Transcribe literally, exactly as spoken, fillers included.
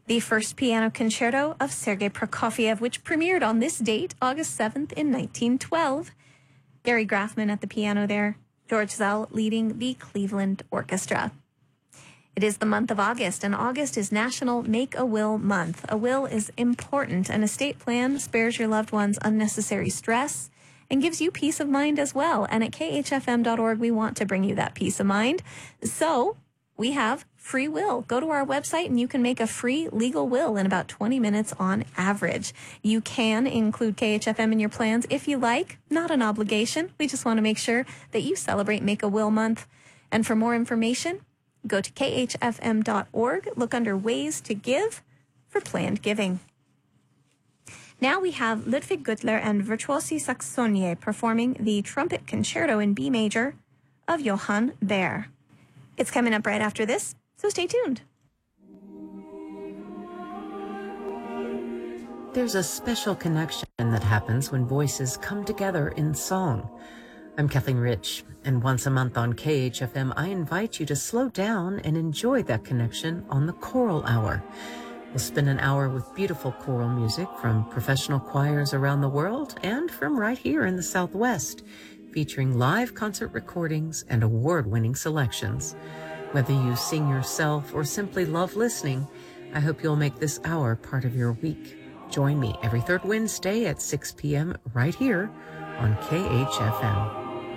the first piano concerto of Sergei Prokofiev, which premiered on this date, August seventh in nineteen twelve. Gary Graffman at the piano there, George Zell leading the Cleveland Orchestra. It is the month of August, and August is National Make-A-Will Month. A will is important. An estate plan spares your loved ones unnecessary stress and gives you peace of mind as well. And at K H F M dot org, we want to bring you that peace of mind. So we have free will. Go to our website and you can make a free legal will in about twenty minutes on average. You can include K H F M in your plans if you like. Not an obligation. We just want to make sure that you celebrate Make-A-Will Month. And for more information, go to K H F M dot org. Look under Ways to Give for planned giving. Now we have Ludwig Gürtler and Virtuosi Saxoniae performing the Trumpet Concerto in B major of Johann Baer. It's coming up right after this, so stay tuned. There's a special connection that happens when voices come together in song. I'm Kathleen Rich, and once a month on K H F M, I invite you to slow down and enjoy that connection on the Choral Hour. We'll spend an hour with beautiful choral music from professional choirs around the world and from right here in the Southwest, featuring live concert recordings and award-winning selections. Whether you sing yourself or simply love listening, I hope you'll make this hour part of your week. Join me every third Wednesday at six p.m. right here on K H F M.